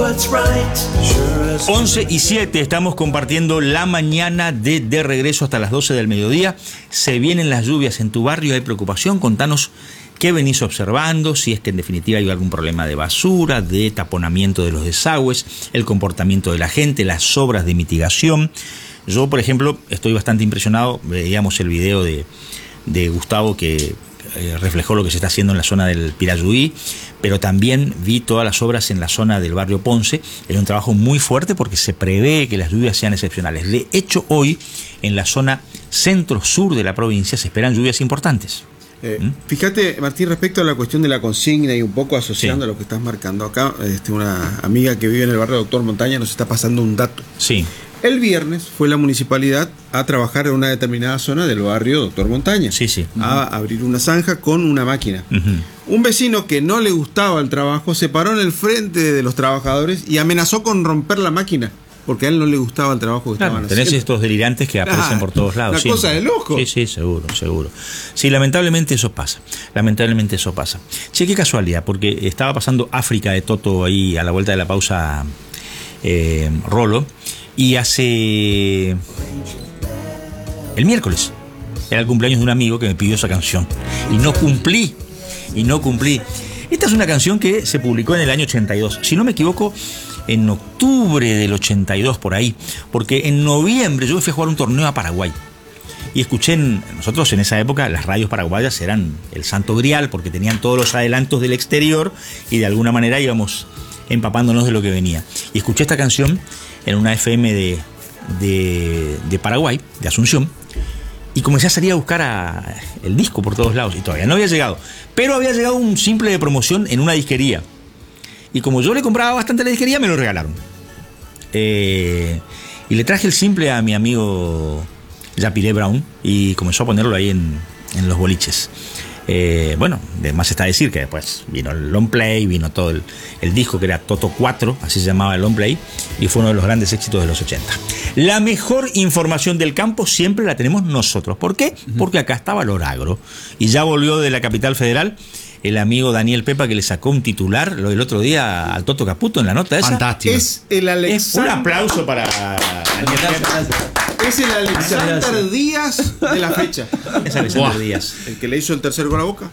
11:07, estamos compartiendo la mañana de regreso hasta las 12 del mediodía. Se vienen las lluvias en tu barrio, ¿hay preocupación? Contanos qué venís observando, si es que en definitiva hay algún problema de basura, de taponamiento de los desagües, el comportamiento de la gente, las obras de mitigación. Yo, por ejemplo, estoy bastante impresionado. Veíamos el video de Gustavo que reflejó lo que se está haciendo en la zona del Pirayuí, pero también vi todas las obras en la zona del barrio Ponce. Es un trabajo muy fuerte porque se prevé que las lluvias sean excepcionales. De hecho, hoy en la zona centro-sur de la provincia se esperan lluvias importantes. Fíjate, Martín, respecto a la cuestión de la consigna y un poco asociando a lo que estás marcando acá, una amiga que vive en el barrio Doctor Montaña nos está pasando un dato. Sí. El viernes fue la municipalidad a trabajar en una determinada zona del barrio Doctor Montaña. Sí, sí. A abrir una zanja con una máquina. Un vecino que no le gustaba el trabajo se paró en el frente de los trabajadores y amenazó con romper la máquina, porque a él no le gustaba el trabajo que estaban haciendo. Tenés estos delirantes que aparecen por todos lados. Una cosa de loco. Sí, seguro. Sí, lamentablemente eso pasa. Che, qué casualidad, porque estaba pasando África de Toto ahí a la vuelta de la pausa, Rolo. Y hace... el miércoles era el cumpleaños de un amigo que me pidió esa canción. Y no cumplí. Esta es una canción que se publicó en el año 82. Si no me equivoco, en octubre del 82, por ahí. Porque en noviembre yo fui a jugar un torneo a Paraguay. Y escuché, nosotros en esa época, las radios paraguayas eran el santo grial, porque tenían todos los adelantos del exterior y de alguna manera íbamos empapándonos de lo que venía. Y escuché esta canción en una FM de Paraguay, de Asunción, y comencé a salir a buscar el disco por todos lados, y todavía no había llegado, pero había llegado un simple de promoción en una disquería, y como yo le compraba bastante a la disquería, me lo regalaron, y le traje el simple a mi amigo Yapiré Brown, y comenzó a ponerlo ahí en los boliches. Bueno, de más está decir que después vino el long play, vino todo el disco que era Toto 4, así se llamaba el long play, y fue uno de los grandes éxitos de los 80. La mejor información del campo siempre la tenemos nosotros. ¿Por qué? Porque acá está Valor Agro, y ya volvió de la capital federal el amigo Daniel Pepa, que le sacó un titular el otro día al Toto Caputo en la nota esa. Fantástico. Es el Alexander. Un aplauso para Daniel Pepa. Es el Alexander Díaz de la fecha. Es Alexander Díaz. El que le hizo el tercer gol a Boca.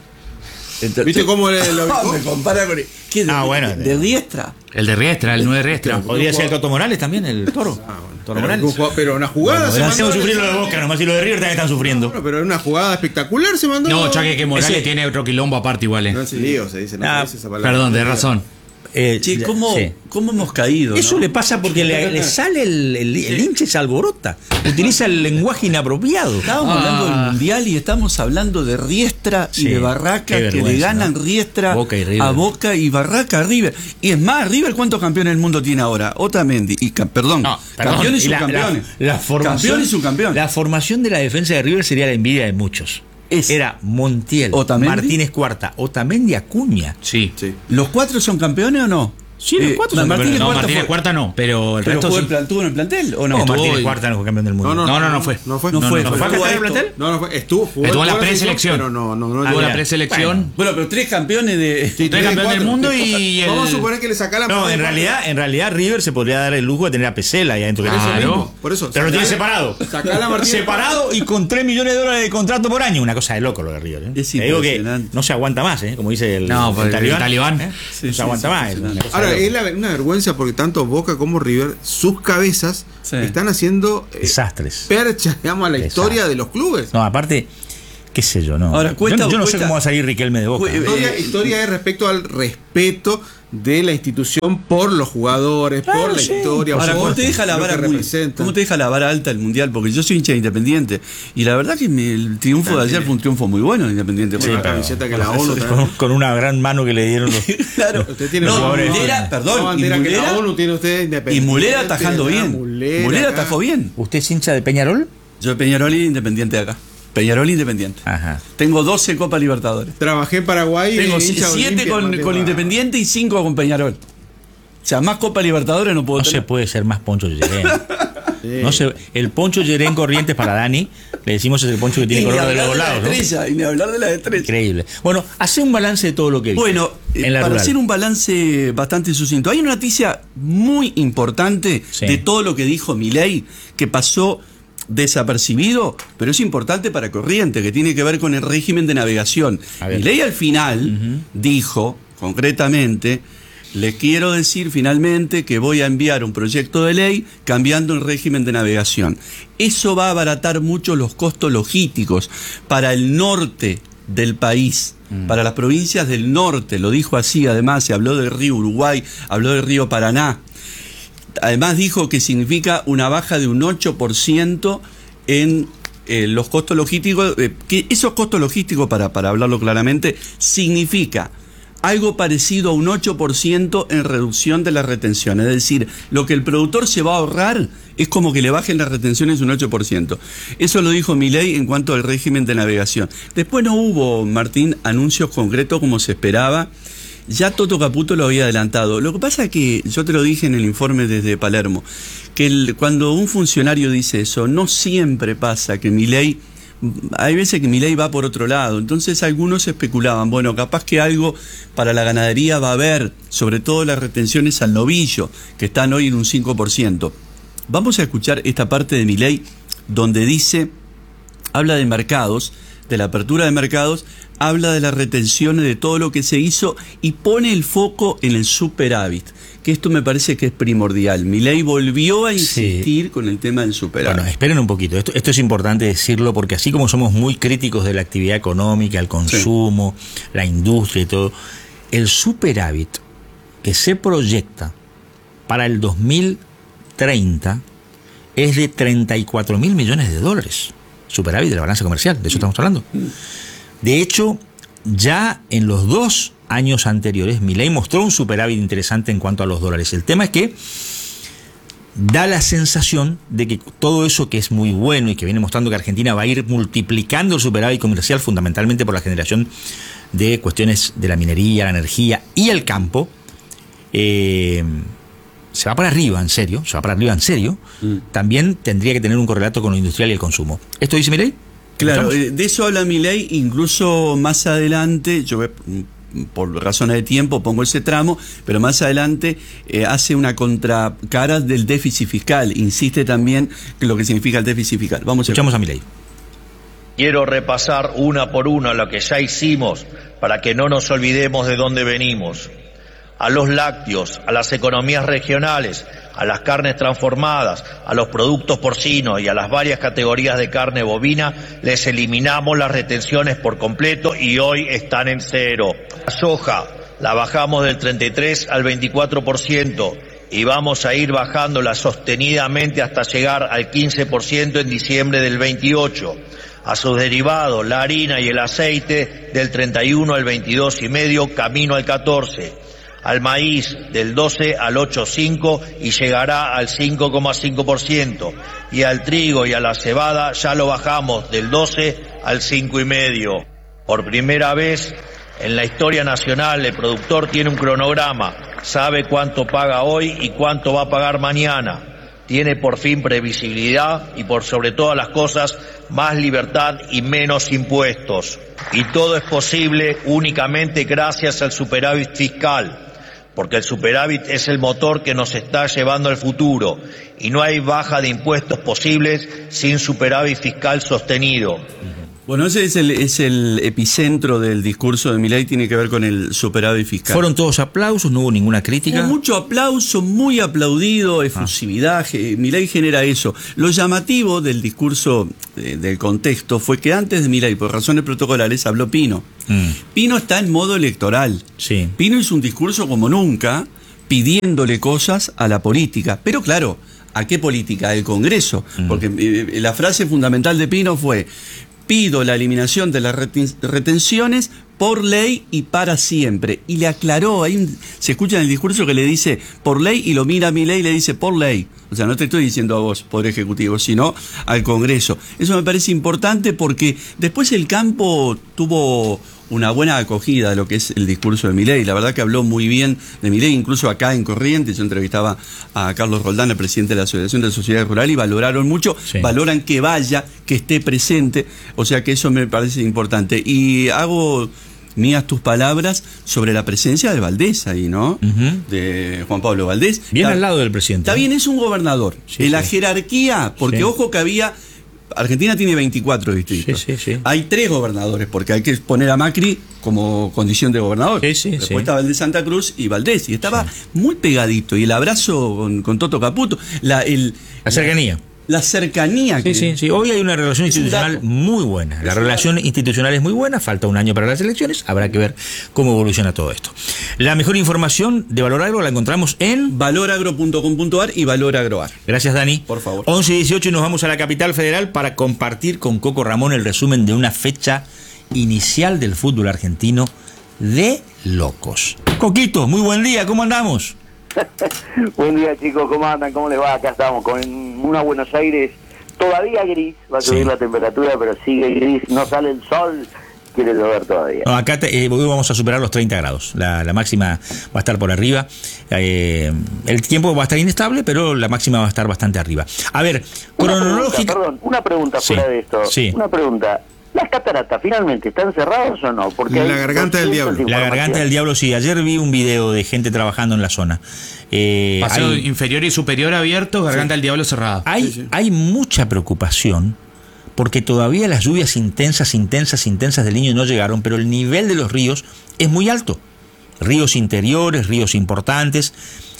¿Viste cómo lo ubicó? Me compara con ¿Qué de Riestra? El de Riestra, el 9 de Riestra. Podría ser el Toto Morales también, el Toro. Toro Morales. Pero una jugada se mandó. Hacemos sufrir lo de Boca nomás, y lo de River también están sufriendo. Bueno, pero era una jugada espectacular se mandó. No, Chaque, que Morales tiene otro quilombo aparte igual. No es lío, se dice. No se dice esa palabra. Perdón, tenés razón. Che, ¿cómo hemos caído? Eso, ¿no? Le pasa porque le sale el hinche, se alborota. Utiliza el lenguaje inapropiado. Estábamos hablando del Mundial y estamos hablando de Riestra y de Barraca, que le ganan, ¿no? Riestra a Boca y Barraca a River. Y es más, River, ¿cuántos campeones del mundo tiene ahora? Otamendi. Campeones y subcampeones. Campeón y subcampeón. La formación de la defensa de River sería la envidia de muchos. Era Montiel, Otamendi, Martínez Cuarta, Otamendi, Acuña. Sí. ¿Los cuatro son campeones o no? Sí, los cuatro son campeones. Martínez Cuarta no, pero el resto sí. ¿Tuvo en el plantel o no? No, Martínez Cuarta no fue campeón del mundo. No fue. ¿No fue acá en el plantel? No fue. Estuvo en la preselección. Pero no. Tuvo la preselección. Bueno, pero tres campeones de... Sí, tres campeones del mundo y el... Vamos a suponer que le saca la... No, en realidad River se podría dar el lujo de tener a Pesela ahí adentro. Por eso. Pero lo tiene separado. Separado y con $3 millones de contrato por año. Una cosa de loco lo de River. Te digo que no se aguanta más, como dice el talibán. No se aguanta más. Ahora, es una vergüenza porque tanto Boca como River, sus cabezas están haciendo desastres, perchas, digamos, a la historia de los clubes. No, aparte, qué sé yo, no. Ahora, yo no sé cómo va a salir Riquelme de Boca. Historia es respecto al respeto de la institución por los jugadores, por la historia. Ahora, ¿cómo te deja la vara alta el Mundial? Porque yo soy hincha de Independiente y la verdad que el triunfo de ayer fue un triunfo muy bueno de Independiente. Sí, la camiseta que la ONU con una gran mano que le dieron los... Claro. Usted tiene y Mulera atajando bien. Mulera atajó bien. ¿Usted es hincha de Peñarol? Yo de Peñarol y Independiente de acá. Peñarol Independiente. Ajá. Tengo 12 Copa Libertadores. Trabajé en Paraguay. Tengo 7 con Independiente y 5 con Peñarol. O sea, más Copa Libertadores no puedo tener. No se puede ser más Poncho Yelén. No sé, el poncho Yerén Corrientes para Dani, le decimos es el poncho que tiene color de los lados, ¿no? Y ni hablar de la estrella. Increíble. Bueno, hace un balance de todo lo que viste. Bueno, para rural. Hacer un balance bastante sucinto, hay una noticia muy importante de todo lo que dijo Milei, que pasó desapercibido, pero es importante para Corrientes, que tiene que ver con el régimen de navegación. Milei al final dijo, concretamente, les quiero decir finalmente que voy a enviar un proyecto de ley cambiando el régimen de navegación. Eso va a abaratar mucho los costos logísticos para el norte del país, para las provincias del norte, lo dijo así. Además se habló del río Uruguay, habló del río Paraná. Además dijo que significa una baja de un 8% en los costos logísticos, que esos costos logísticos, para hablarlo claramente, significa algo parecido a un 8% en reducción de las retenciones. Es decir, lo que el productor se va a ahorrar es como que le bajen las retenciones un 8%. Eso lo dijo Milei en cuanto al régimen de navegación. Después no hubo, Martín, anuncios concretos como se esperaba. Ya Toto Caputo lo había adelantado. Lo que pasa es que, yo te lo dije en el informe desde Palermo, que cuando un funcionario dice eso, no siempre pasa que Milei... Hay veces que Milei va por otro lado, entonces algunos especulaban, bueno, capaz que algo para la ganadería va a haber, sobre todo las retenciones al novillo, que están hoy en un 5%. Vamos a escuchar esta parte de Milei, donde dice, habla de mercados, de la apertura de mercados, habla de las retenciones, de todo lo que se hizo, y pone el foco en el superávit, que esto me parece que es primordial. Milei volvió a insistir con el tema del superávit. Bueno, esperen un poquito, esto es importante decirlo, porque así como somos muy críticos de la actividad económica, el consumo, la industria y todo, el superávit que se proyecta para el 2030 es de 34.000 millones de dólares. Superávit de la balanza comercial, de eso estamos hablando. De hecho, ya en los 2 años anteriores, Milei mostró un superávit interesante en cuanto a los dólares. El tema es que da la sensación de que todo eso que es muy bueno y que viene mostrando que Argentina va a ir multiplicando el superávit comercial fundamentalmente por la generación de cuestiones de la minería, la energía y el campo, se va para arriba, en serio, también tendría que tener un correlato con lo industrial y el consumo. ¿Esto dice Milei? Claro, de eso habla Milei, incluso más adelante, yo por razones de tiempo pongo ese tramo, pero más adelante hace una contracara del déficit fiscal, insiste también en lo que significa el déficit fiscal. Escuchamos a Milei. Quiero repasar una por una lo que ya hicimos para que no nos olvidemos de dónde venimos. A los lácteos, a las economías regionales, a las carnes transformadas, a los productos porcinos y a las varias categorías de carne bovina, les eliminamos las retenciones por completo y hoy están en 0. La soja la bajamos del 33 al 24% y vamos a ir bajándola sostenidamente hasta llegar al 15% en diciembre del 28. A sus derivados, la harina y el aceite, del 31 al 22,5, camino al 14. Al maíz del 12 al 8,5 y llegará al 5,5%. Y al trigo y a la cebada ya lo bajamos del 12 al 5,5. Por primera vez en la historia nacional el productor tiene un cronograma, sabe cuánto paga hoy y cuánto va a pagar mañana. Tiene por fin previsibilidad y por sobre todas las cosas más libertad y menos impuestos. Y todo es posible únicamente gracias al superávit fiscal. Porque el superávit es el motor que nos está llevando al futuro y no hay baja de impuestos posibles sin superávit fiscal sostenido. Bueno, ese es el epicentro del discurso de Milei, tiene que ver con el superávit fiscal. ¿Fueron todos aplausos? ¿No hubo ninguna crítica? Hubo mucho aplauso, muy aplaudido, efusividad. Milei genera eso. Lo llamativo del discurso, del contexto, fue que antes de Milei, por razones protocolares, habló Pino. Pino está en modo electoral. Sí. Pino hizo un discurso como nunca, pidiéndole cosas a la política. Pero claro, ¿a qué política? Al Congreso. Porque la frase fundamental de Pino fue: pido la eliminación de las retenciones por ley y para siempre. Y le aclaró, ahí se escucha en el discurso que le dice por ley, y lo mira a Milei y le dice por ley. O sea, no te estoy diciendo a vos, Poder Ejecutivo, sino al Congreso. Eso me parece importante porque después el campo tuvo una buena acogida de lo que es el discurso de Milei. La verdad que habló muy bien de Milei, incluso acá en Corrientes. Yo entrevistaba a Carlos Roldán, el presidente de la Asociación de Sociedades Rurales, y valoraron mucho, valoran que vaya, que esté presente, o sea que eso me parece importante. Y hago mías tus palabras sobre la presencia de Valdés ahí, ¿no? De Juan Pablo Valdés. Bien al lado del presidente. Está bien, es un gobernador. En la jerarquía, porque ojo que había... Argentina tiene 24 distritos. Hay 3 gobernadores, porque hay que poner a Macri como condición de gobernador. Después estaba el de Santa Cruz y Valdés. Y estaba muy pegadito. Y el abrazo con Toto Caputo. La cercanía. La cercanía. Sí. Hoy hay una relación institucional muy buena. La relación institucional es muy buena. Falta un año para las elecciones. Habrá que ver cómo evoluciona todo esto. La mejor información de Valor Agro la encontramos en valoragro.com.ar y Valor Agroar. Gracias, Dani. Por favor. 11:18 y nos vamos a la capital federal para compartir con Coco Ramón el resumen de una fecha inicial del fútbol argentino de locos. Coquito, muy buen día. ¿Cómo andamos? Buen día, chicos, ¿cómo andan? ¿Cómo les va? Acá estamos con una Buenos Aires todavía gris, va a subir la temperatura, pero sigue gris, no sale el sol, quiere llover todavía. No, acá hoy vamos a superar los 30 grados, la máxima va a estar por arriba, el tiempo va a estar inestable, pero la máxima va a estar bastante arriba. A ver, cronológica... Una pregunta fuera de esto, una pregunta. ¿Las cataratas finalmente están cerradas o no? Porque la garganta del diablo. La garganta del diablo, sí. Ayer vi un video de gente trabajando en la zona. Paseo inferior y superior abierto, garganta del diablo cerrada. Hay mucha preocupación porque todavía las lluvias intensas del Niño no llegaron, pero el nivel de los ríos es muy alto. Ríos interiores, ríos importantes,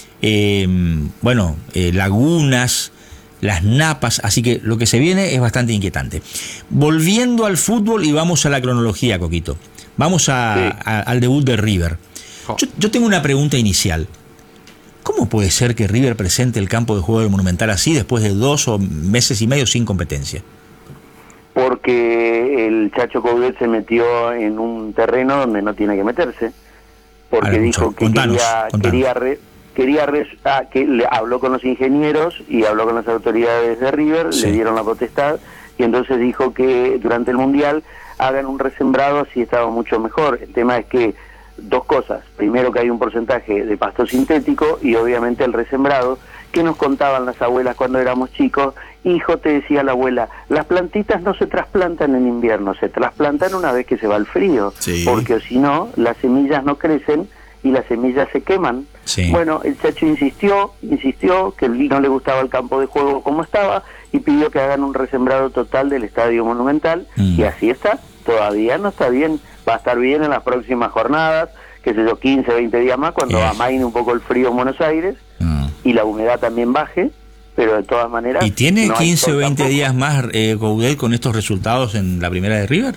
lagunas, las napas, así que lo que se viene es bastante inquietante. Volviendo al fútbol y vamos a la cronología, Coquito. Vamos al debut de River. Yo tengo una pregunta inicial. ¿Cómo puede ser que River presente el campo de juego del Monumental así después de 2 meses y medio sin competencia? Porque el Chacho Coudet se metió en un terreno donde no tiene que meterse. Porque dijo que que le habló con los ingenieros y habló con las autoridades de River, le dieron la potestad y entonces dijo que durante el Mundial hagan un resembrado, así estaba mucho mejor. El tema es que 2 cosas: primero, que hay un porcentaje de pasto sintético, y obviamente el resembrado, que nos contaban las abuelas cuando éramos chicos. Hijo, te decía la abuela, las plantitas no se trasplantan en invierno, se trasplantan una vez que se va el frío, porque si no, las semillas no crecen y las semillas se queman. Bueno, el Chacho insistió que no le gustaba el campo de juego como estaba y pidió que hagan un resembrado total del Estadio Monumental, y así está. Todavía no está bien, va a estar bien en las próximas jornadas, qué sé yo, 15, 20 días más, cuando amaine un poco el frío en Buenos Aires y la humedad también baje, pero de todas maneras... ¿Y tiene 15 o 20 días más Coudet con estos resultados en la primera de River?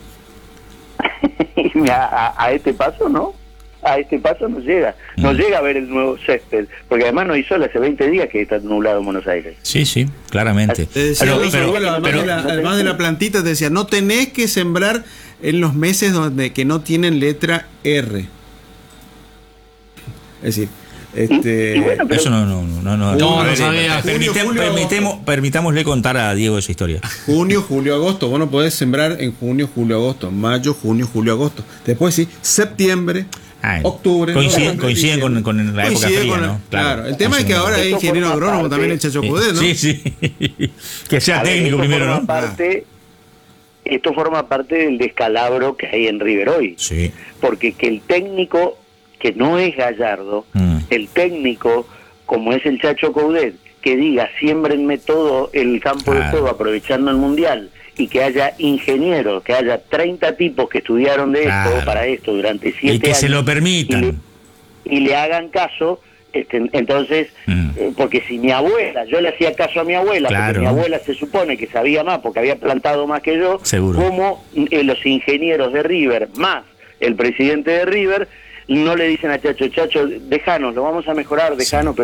a este paso no. A este paso no llega. No llega a ver el nuevo césped, porque además no hay sol hace 20 días que está nublado en Buenos Aires. Sí, claramente. Además de la plantita, te decía, no tenés que sembrar en los meses que no tienen letra R. Es decir, eso no sabía. Permitámosle contar a Diego esa historia. Junio, julio, agosto. Vos no podés sembrar en junio, julio, agosto. Mayo, junio, julio, agosto. Después septiembre, octubre. Coinciden con la época fría, ¿no? Claro. El tema es que ahora hay ingeniero agrónomo también el Chacho Coudet, ¿no? Sí. Que sea técnico primero, ¿no? Esto forma parte del descalabro que hay en River hoy. Porque que el técnico, que no es Gallardo, el técnico, como es el Chacho Coudet, que diga, siémbrenme todo el campo de juego aprovechando el Mundial, y que haya ingenieros, que haya 30 tipos que estudiaron de esto, para esto, durante 7 años. Y que se lo permitan. Y le hagan caso, entonces, porque si mi abuela, yo le hacía caso a mi abuela, porque mi abuela se supone que sabía más, porque había plantado más que yo, como los ingenieros de River, más el presidente de River, no le dicen a Chacho, déjanos, lo vamos a mejorar, déjanos,